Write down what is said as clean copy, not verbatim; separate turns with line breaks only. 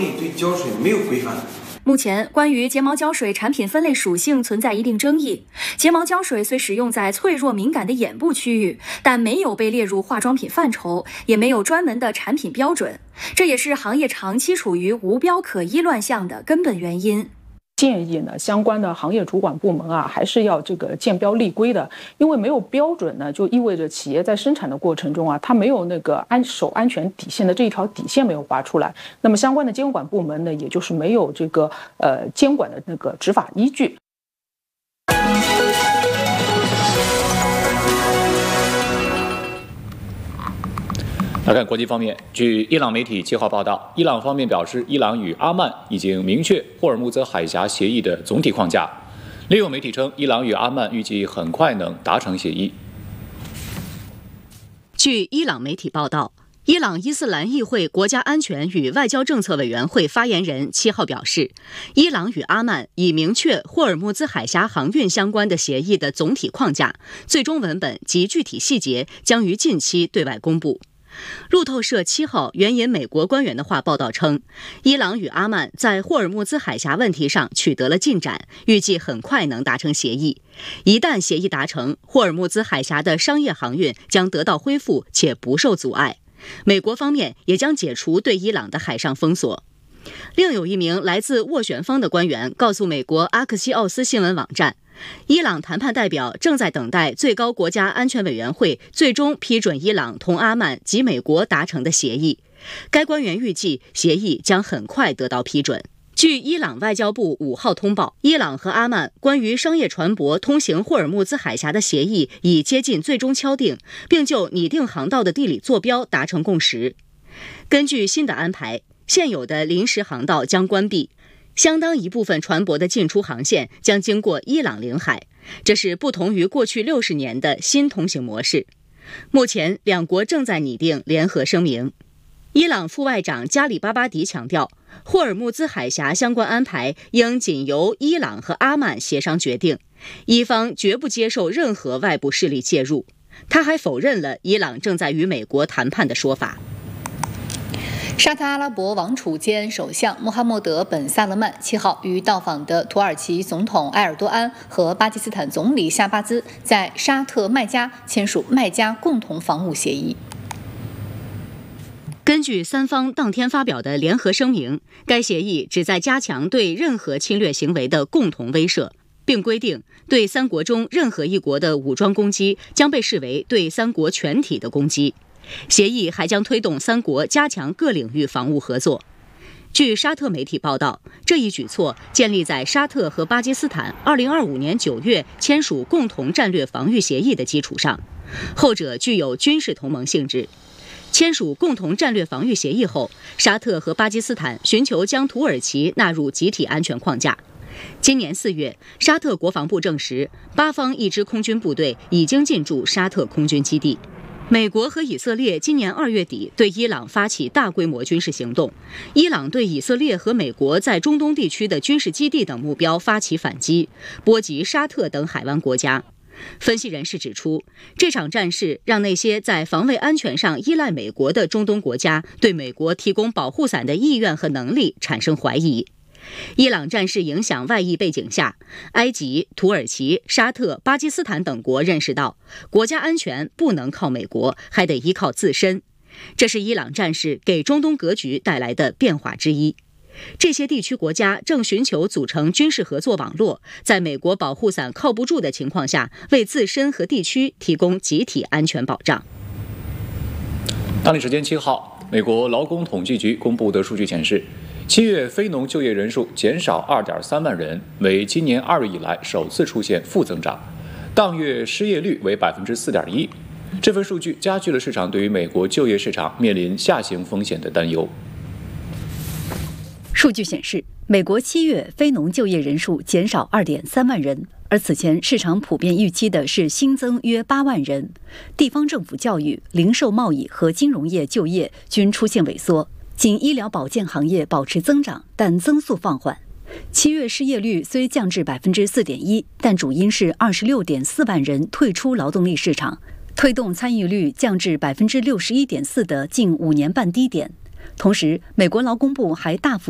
内对胶水没有规范。
目前，关于睫毛胶水产品分类属性存在一定争议。睫毛胶水虽使用在脆弱敏感的眼部区域，但没有被列入化妆品范畴，也没有专门的产品标准，这也是行业长期处于无标可依乱象的根本原因。
建议呢，相关的行业主管部门还是要建标立规的，因为没有标准呢，就意味着企业在生产的过程中它没有守安全底线的这一条底线没有划出来，那么相关的监管部门呢，也就是没有监管的执法依据。
来看国际方面，据伊朗媒体7号报道，伊朗方面表示，伊朗与阿曼已经明确霍尔木兹海峡协议的总体框架。另有媒体称，伊朗与阿曼预计很快能达成协议。
据伊朗媒体报道，伊朗伊斯兰议会国家安全与外交政策委员会发言人7号表示，伊朗与阿曼已明确霍尔木兹海峡航运相关的协议的总体框架，最终文本及具体细节将于近期对外公布。路透社7号援引美国官员的话报道称，伊朗与阿曼在霍尔木兹海峡问题上取得了进展，预计很快能达成协议。一旦协议达成，霍尔木兹海峡的商业航运将得到恢复且不受阻碍。美国方面也将解除对伊朗的海上封锁。另有一名来自斡旋方的官员告诉美国阿克西奥斯新闻网站，伊朗谈判代表正在等待最高国家安全委员会最终批准伊朗同阿曼及美国达成的协议。该官员预计协议将很快得到批准。据伊朗外交部5号通报，伊朗和阿曼关于商业船舶通行霍尔木兹海峡的协议已接近最终敲定，并就拟定航道的地理坐标达成共识。根据新的安排，现有的临时航道将关闭，相当一部分船舶的进出航线将经过伊朗领海，这是不同于过去60年的新通行模式。目前，两国正在拟定联合声明。伊朗副外长加里巴巴迪强调，霍尔木兹海峡相关安排应仅由伊朗和阿曼协商决定，伊方绝不接受任何外部势力介入。他还否认了伊朗正在与美国谈判的说法。
沙特阿拉伯王储兼首相穆罕默德·本·萨勒曼7号与到访的土耳其总统埃尔多安和巴基斯坦总理夏巴兹在沙特麦加签署麦加共同防务协议。
根据三方当天发表的联合声明，该协议旨在加强对任何侵略行为的共同威慑，并规定对三国中任何一国的武装攻击将被视为对三国全体的攻击。协议还将推动三国加强各领域防务合作。据沙特媒体报道，这一举措建立在沙特和巴基斯坦2025年9月签署共同战略防御协议的基础上，后者具有军事同盟性质。签署共同战略防御协议后，沙特和巴基斯坦寻求将土耳其纳入集体安全框架。今年4月，沙特国防部证实，8方一支空军部队已经进驻沙特空军基地。美国和以色列今年2月底对伊朗发起大规模军事行动，伊朗对以色列和美国在中东地区的军事基地等目标发起反击，波及沙特等海湾国家。分析人士指出，这场战事让那些在防卫安全上依赖美国的中东国家对美国提供保护伞的意愿和能力产生怀疑。伊朗战事影响外溢背景下，埃及、土耳其、沙特、巴基斯坦等国认识到，国家安全不能靠美国，还得依靠自身。这是伊朗战事给中东格局带来的变化之一。这些地区国家正寻求组成军事合作网络，在美国保护伞靠不住的情况下，为自身和地区提供集体安全保障。
当地时间7号，美国劳工统计局公布的数据显示，7月非农就业人数减少2.3万人，为今年2月以来首次出现负增长，当月失业率为4.1%。这份数据加剧了市场对于美国就业市场面临下行风险的担忧。
数据显示，美国7月非农就业人数减少2.3万人，而此前市场普遍预期的是新增约8万人。地方政府教育、零售贸易和金融业就业均出现萎缩，仅医疗保健行业保持增长，但增速放缓。7月失业率虽降至4.1%，但主因是26.4万人退出劳动力市场，推动参与率降至61.4%的近5年半低点。同时，美国劳工部还大幅